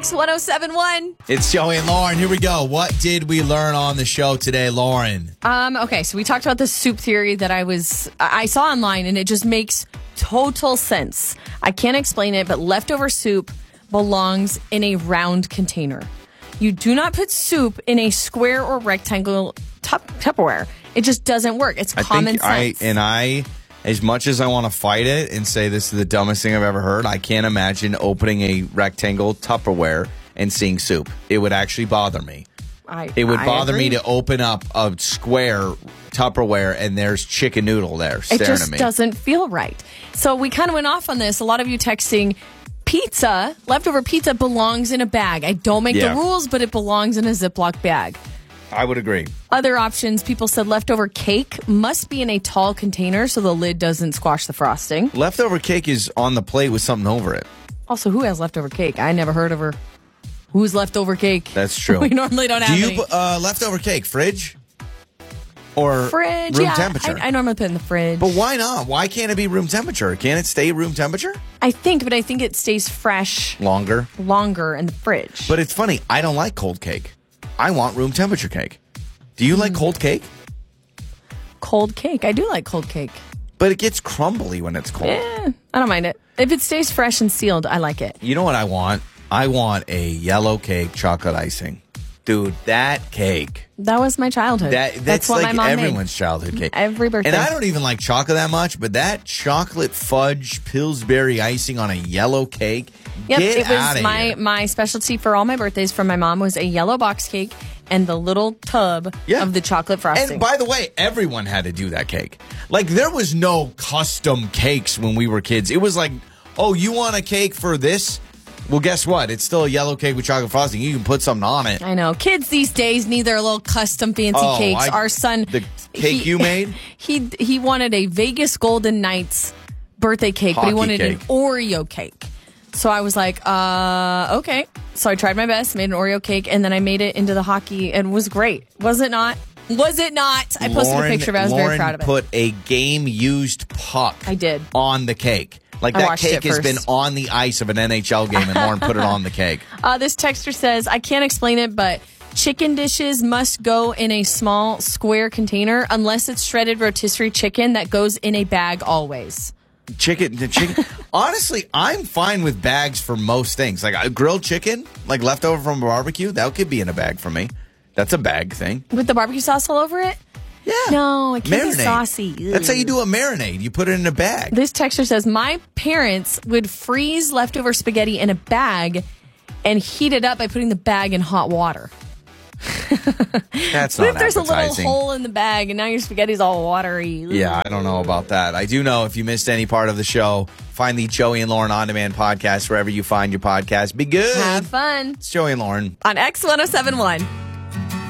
X1071. It's Joey and Lauren. Here we go. What did we learn on the show today, Lauren? Okay, so we talked about the soup theory that I saw online, and it just makes total sense. I can't explain it, but leftover soup belongs in a round container. You do not put soup in a square or rectangle Tupperware. It just doesn't work. It's common sense. As much as I want to fight it and say this is the dumbest thing I've ever heard, I can't imagine opening a rectangle Tupperware and seeing soup. It would actually bother me. It would bother me to open up a square Tupperware and there's chicken noodle there staring at me. It just doesn't feel right. So we kind of went off on this. A lot of you texting, leftover pizza belongs in a bag. I don't make the rules, but it belongs in a Ziploc bag. I would agree. Other options, people said leftover cake must be in a tall container so the lid doesn't squash the frosting. Leftover cake is on the plate with something over it. Also, who has leftover cake? I never heard of her. Who's leftover cake? That's true. We normally don't have any. Leftover cake, fridge? Or fridge, room temperature? I normally put it in the fridge. But why not? Why can't it be room temperature? Can't it stay room temperature? I think it stays fresh. Longer in the fridge. But it's funny, I don't like cold cake. I want room temperature cake. Do you like cold cake? Cold cake. I do like cold cake. But it gets crumbly when it's cold. I don't mind it. If it stays fresh and sealed, I like it. You know what I want? I want a yellow cake chocolate icing. Dude, that cake. That was my childhood. That's what like my mom everyone's childhood cake. Every birthday. And I don't even like chocolate that much, but that chocolate fudge Pillsbury icing on a yellow cake. Yep, Get it was here. my specialty for all my birthdays from my mom was a yellow box cake and the little tub of the chocolate frosting. And by the way, everyone had to do that cake. Like, there was no custom cakes when we were kids. It was like, oh, you want a cake for this? Well, guess what? It's still a yellow cake with chocolate frosting. You can put something on it. I know. Kids these days need their little custom fancy cakes. Our son... The cake you made? He wanted a Vegas Golden Knights birthday cake, but he wanted an Oreo cake. So I was like, okay. So I tried my best, made an Oreo cake, and then I made it into the hockey, and it was great. Was it not? Was it not? I posted a picture of it. I was very proud of it. Lauren put a game-used puck on the cake. Like, that cake has been on the ice of an NHL game, and Lauren put it on the cake. This texter says, I can't explain it, but chicken dishes must go in a small square container unless it's shredded rotisserie chicken that goes in a bag always. Chicken. Honestly, I'm fine with bags for most things. Like a grilled chicken, like leftover from a barbecue, that could be in a bag for me. That's a bag thing. With the barbecue sauce all over it? Yeah. No, it can't be saucy. Ew. That's how you do a marinade. You put it in a bag. This texter says, my parents would freeze leftover spaghetti in a bag and heat it up by putting the bag in hot water. That's what not if there's appetizing. A little hole in the bag and now your spaghetti's all watery? Yeah, I don't know about that. I do know if you missed any part of the show, find the Joey and Lauren On Demand podcast wherever you find your podcast. Be good. Have fun. It's Joey and Lauren on X1071.